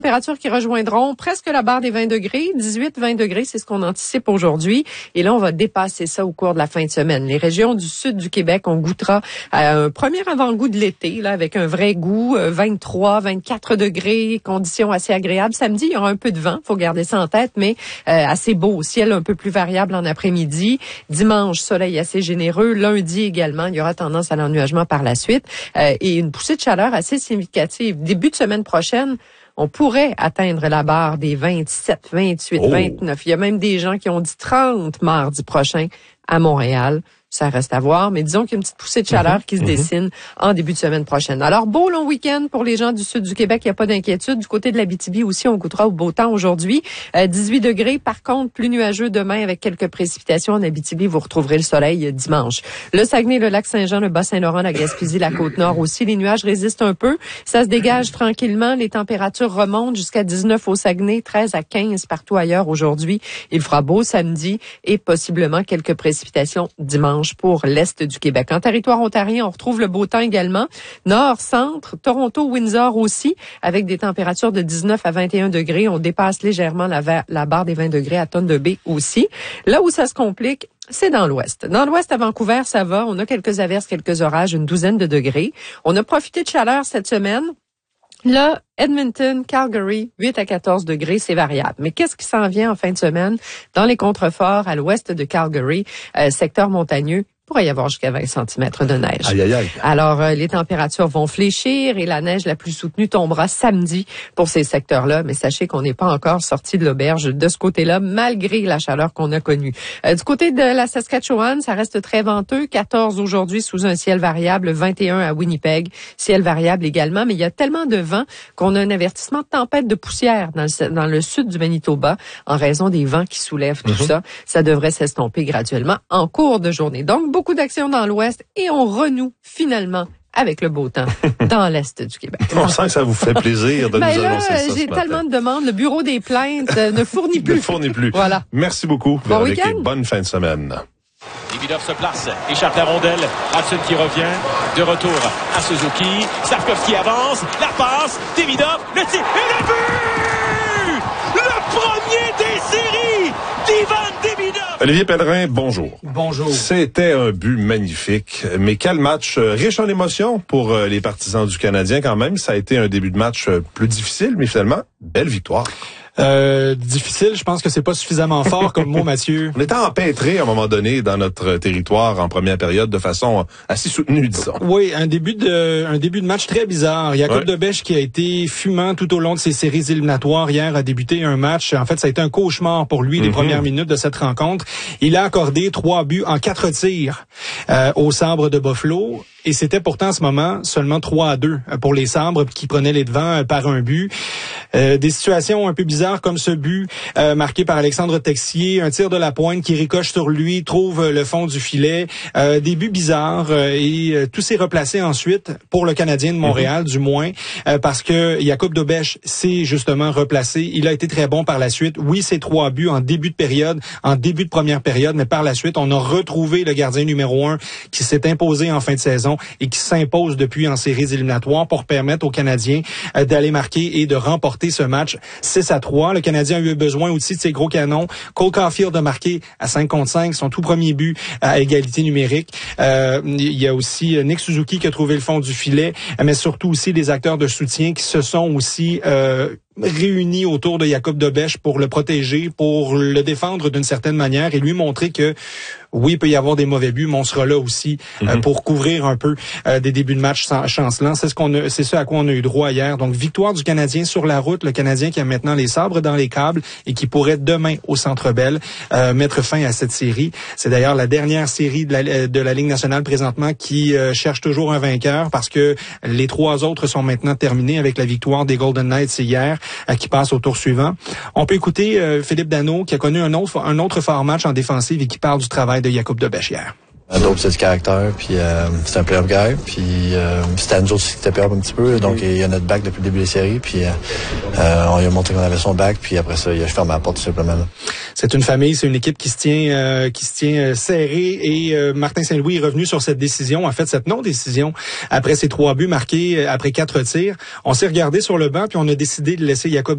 Températures qui rejoindront presque la barre des 20 degrés, 18-20 degrés, c'est ce qu'on anticipe aujourd'hui. Et là, on va dépasser ça au cours de la fin de semaine. Les régions du sud du Québec, on goûtera à un premier avant-goût de l'été, là, avec un vrai goût, 23, 24 degrés, conditions assez agréables. Samedi, il y aura un peu de vent, faut garder ça en tête, mais assez beau, ciel un peu plus variable en après-midi. Dimanche, soleil assez généreux. Lundi également, il y aura tendance à l'ennuagement par la suite. Et une poussée de chaleur assez significative. Début de semaine prochaine, on pourrait atteindre la barre des 27, 28, 29. Il y a même des gens qui ont dit 30 mardi prochain à Montréal. Ça reste à voir, mais disons qu'il y a une petite poussée de chaleur qui se dessine en début de semaine prochaine. Alors, beau long week-end pour les gens du sud du Québec, il n'y a pas d'inquiétude. Du côté de l'Abitibi aussi, on goûtera au beau temps aujourd'hui. 18 degrés, par contre, plus nuageux demain avec quelques précipitations en Abitibi. Vous retrouverez le soleil dimanche. Le Saguenay, le Lac-Saint-Jean, le Bas-Saint-Laurent, la Gaspésie, la Côte-Nord aussi. Les nuages résistent un peu. Ça se dégage tranquillement. Les températures remontent jusqu'à 19 au Saguenay, 13 à 15 partout ailleurs aujourd'hui. Il fera beau samedi et possiblement quelques précipitations dimanche pour l'Est du Québec. En territoire ontarien, on retrouve le beau temps également. Nord, centre, Toronto, Windsor aussi, avec des températures de 19 à 21 degrés. On dépasse légèrement la barre des 20 degrés à Thunder Bay aussi. Là où ça se complique, c'est dans l'ouest. Dans l'ouest, à Vancouver, ça va. On a quelques averses, quelques orages, une douzaine de degrés. On a profité de chaleur cette semaine. Là, Edmonton, Calgary, 8 à 14 degrés, c'est variable. Mais qu'est-ce qui s'en vient en fin de semaine? Dans les contreforts, à l'ouest de Calgary, secteur montagneux, il pourrait y avoir jusqu'à 20 cm de neige. Aïe, aïe, aïe. Alors, les températures vont fléchir et la neige la plus soutenue tombera samedi pour ces secteurs-là. Mais sachez qu'on n'est pas encore sorti de l'auberge de ce côté-là, malgré la chaleur qu'on a connue. Du côté de la Saskatchewan, ça reste très venteux. 14 aujourd'hui sous un ciel variable, 21 à Winnipeg, ciel variable également. Mais il y a tellement de vent qu'on a un avertissement de tempête de poussière dans le sud du Manitoba en raison des vents qui soulèvent tout ça. Ça devrait s'estomper graduellement en cours de journée. Donc, beaucoup d'action dans l'ouest et on renoue finalement avec le beau temps dans l'est du Québec. On sent que ça vous fait plaisir de nous annoncer ça. J'ai tellement de demandes. Le bureau des plaintes ne fournit plus. Ne fournit plus. Voilà. Merci beaucoup, Véronique, et bonne fin de semaine. Davidoff se place, échappe la rondelle, Hudson qui revient, de retour à Suzuki, Slavkovski avance, la passe, Davidoff, le tir et le but! Le premier des séries d'Ivan Davidoff! Olivier Pellerin, bonjour. Bonjour. C'était un but magnifique, mais quel match riche en émotions pour les partisans du Canadien quand même. Ça a été un début de match plus difficile, mais finalement, belle victoire. Difficile, je pense que c'est pas suffisamment fort comme mot, Mathieu. On était empêtré à un moment donné dans notre territoire en première période de façon assez soutenue, disons. Oui, un début de match très bizarre. Jacob Debèche qui a été fumant tout au long de ses séries éliminatoires hier a débuté un match. En fait, ça a été un cauchemar pour lui les premières minutes de cette rencontre. Il a accordé 3 buts en 4 tirs aux Sabres de Buffalo. Et c'était pourtant en ce moment seulement 3-2 pour les Sabres qui prenaient les devants par un but. Des situations un peu bizarres comme ce but marqué par Alexandre Texier, un tir de la pointe qui ricoche sur lui, trouve le fond du filet. Des buts bizarres et tout s'est replacé ensuite pour le Canadien de Montréal, du moins, parce que Jacob Debèche s'est justement replacé. Il a été très bon par la suite. Oui, c'est 3 buts en début de période, en début de première période, mais par la suite, on a retrouvé le gardien numéro 1 qui s'est imposé en fin de saison et qui s'impose depuis en séries éliminatoires pour permettre aux Canadiens d'aller marquer et de remporter ce match 6-3. Le Canadien a eu besoin aussi de ses gros canons. Cole Caulfield a marqué à 5 contre 5 son tout premier but à égalité numérique. Il y a aussi Nick Suzuki qui a trouvé le fond du filet, mais surtout aussi les acteurs de soutien qui se sont aussi réunis autour de Jacob Debèche pour le protéger, pour le défendre d'une certaine manière et lui montrer que oui, il peut y avoir des mauvais buts, mais on sera là aussi pour couvrir un peu des débuts de match chancelants. C'est ce à quoi on a eu droit hier. Donc, victoire du Canadien sur la route. Le Canadien qui a maintenant les sabres dans les câbles et qui pourrait demain au Centre Bell mettre fin à cette série. C'est d'ailleurs la dernière série de la Ligue nationale présentement qui cherche toujours un vainqueur parce que les 3 autres sont maintenant terminés avec la victoire des Golden Knights hier qui passe au tour suivant. On peut écouter Philippe Danault qui a connu un autre fort match en défensive et qui parle du travail de Jacob Debèche hier. Dope, c'est du caractère, puis c'est un player guy, puis c'était nous autres qui était peur un petit peu, donc il y a notre back depuis le début des séries, puis on lui a montré qu'on avait son back, puis après ça, il a fermé la porte tout simplement. C'est une famille, c'est une équipe qui se tient serrée et Martin Saint-Louis est revenu sur cette décision, en fait cette non-décision après ses 3 buts marqués après 4 tirs. On s'est regardé sur le banc puis on a décidé de laisser Jacob